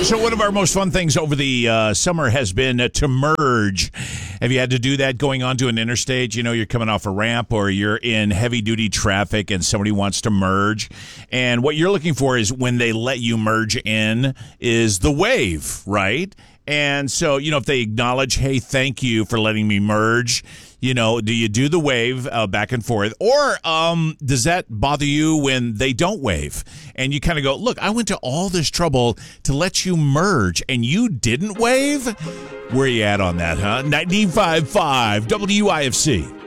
So one of our most fun things over the summer has been to merge. Have you had to do that going onto an interstate? You know, you're coming off a ramp or you're in heavy-duty traffic and somebody wants to merge. And what you're looking for is when they let you merge in is the wave, right? And so, you know, if they acknowledge, hey, thank you for letting me merge, you know, do you do the wave back and forth? Or does that bother you when they don't wave? And you kind of go, look, I went to all this trouble to let you merge and you didn't wave? Where are you at on that, huh? 95.5 WIFC.